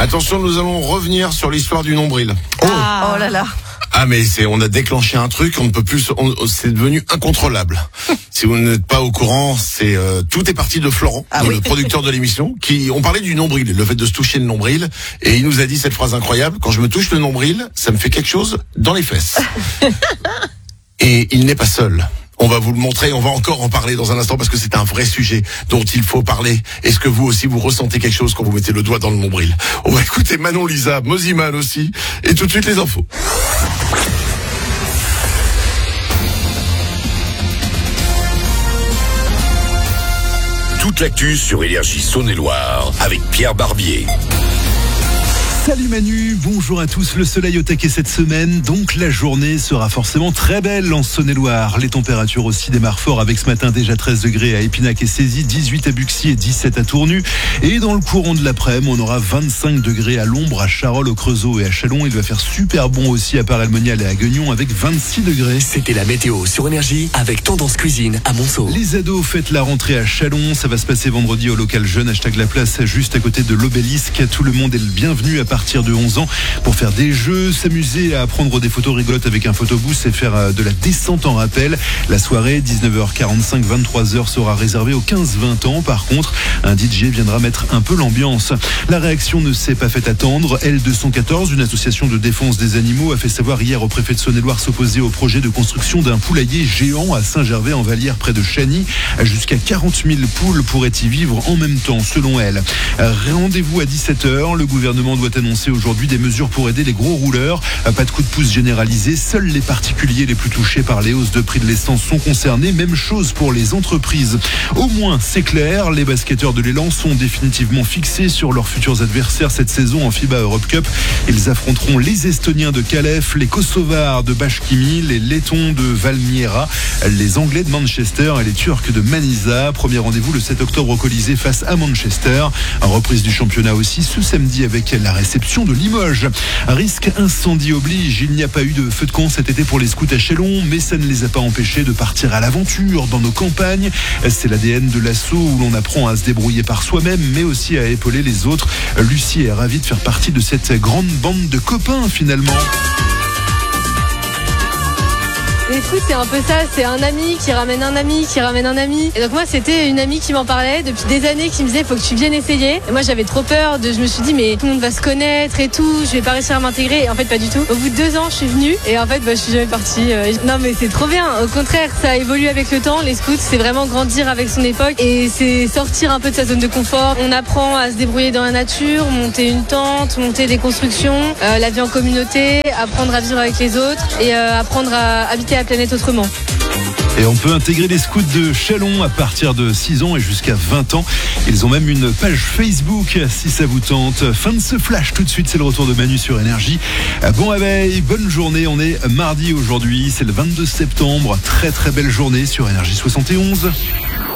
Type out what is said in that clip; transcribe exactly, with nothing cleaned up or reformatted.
Attention, nous allons revenir sur l'histoire du nombril. Oh, ah. oh là là. Ah mais c'est, on a déclenché un truc, on ne peut plus, on, c'est devenu incontrôlable. Si vous n'êtes pas au courant, c'est euh, tout est parti de Florent, ah, oui. le producteur de l'émission, qui on parlait du nombril, le fait de se toucher le nombril, et il nous a dit cette phrase incroyable: quand je me touche le nombril, ça me fait quelque chose dans les fesses. Et il n'est pas seul. On va vous le montrer, on va encore en parler dans un instant parce que c'est un vrai sujet dont il faut parler. Est-ce que vous aussi vous ressentez quelque chose quand vous mettez le doigt dans le nombril? On va écouter Manon Lisa, Moziman aussi, et tout de suite les infos. Toute l'actu sur Énergie Saône-et-Loire avec Pierre Barbier. Salut Manu, bonjour à tous. Le soleil au taquet cette semaine, donc la journée sera forcément très belle en Saône-et-Loire. Les températures aussi démarrent fort avec ce matin déjà treize degrés à Épinac et Cézy, dix-huit à Buxy et dix-sept à Tournu. Et dans le courant de l'après-midi, on aura vingt-cinq degrés à l'ombre à Charolles, au Creusot et à Châlons. Il va faire super bon aussi à Paray-le-Monial et à Guignon avec vingt-six degrés. C'était la météo sur Énergie avec Tendance Cuisine à Monceau. Les ados fêtent la rentrée à Châlons. Ça va se passer vendredi au local jeune, hashtag la place, juste à côté de l'obélisque. Tout le monde est le bienvenu à partir de onze ans pour faire des jeux, s'amuser à prendre des photos rigolotes avec un photobooth et faire de la descente en rappel. La soirée, dix-neuf heures quarante-cinq, vingt-trois heures, sera réservée aux quinze vingt ans. Par contre, un D J viendra mettre un peu l'ambiance. La réaction ne s'est pas fait attendre. L deux cent quatorze, une association de défense des animaux, a fait savoir hier au préfet de Saône-et-Loire s'opposer au projet de construction d'un poulailler géant à Saint-Gervais-en-Vallière près de Chagny. Jusqu'à quarante mille poules pourraient y vivre en même temps, selon elle. Rendez-vous à dix-sept heures. Le gouvernement doit annoncer aujourd'hui des mesures pour aider les gros rouleurs. Pas de coup de pouce généralisé. Seuls les particuliers les plus touchés par les hausses de prix de l'essence sont concernés. Même chose pour les entreprises. Au moins, c'est clair, les basketteurs de l'Élan sont définitivement fixés sur leurs futurs adversaires cette saison en FIBA Europe Cup. Ils affronteront les Estoniens de Calef, les Kosovars de Bashkimi, les Lettons de Valmiera, les Anglais de Manchester et les Turcs de Manisa. Premier rendez-vous le sept octobre au Colisée face à Manchester. Reprise du championnat aussi ce samedi avec la réception de Limoges. Risque incendie oblige, il n'y a pas eu de feu de camp cet été pour les scouts à Châlons, mais ça ne les a pas empêchés de partir à l'aventure dans nos campagnes. C'est l'A D N de l'assaut où l'on apprend à se débrouiller par soi-même, mais aussi à épauler les autres. Lucie est ravie de faire partie de cette grande bande de copains finalement. Écoute, c'est un peu ça, c'est un ami qui ramène un ami, qui ramène un ami. Et donc moi, c'était une amie qui m'en parlait depuis des années, qui me disait, faut que tu viennes essayer. Et moi, j'avais trop peur, de, je me suis dit, mais tout le monde va se connaître et tout, je vais pas réussir à m'intégrer. Et en fait, pas du tout. Au bout de deux ans, je suis venue et en fait, bah, je suis jamais partie. Non, mais c'est trop bien. Au contraire, ça évolue avec le temps. Les scouts, c'est vraiment grandir avec son époque et c'est sortir un peu de sa zone de confort. On apprend à se débrouiller dans la nature, monter une tente, monter des constructions, euh, la vie en communauté, apprendre à vivre avec les autres et euh, apprendre à habiter la planète autrement. Et on peut intégrer les scouts de Châlons à partir de six ans et jusqu'à vingt ans. Ils ont même une page Facebook si ça vous tente. Fin de ce flash, tout de suite c'est le retour de Manu sur Énergie. Bon réveil, bonne journée, on est mardi aujourd'hui, c'est le vingt-deux septembre. Très très belle journée sur Énergie soixante et onze.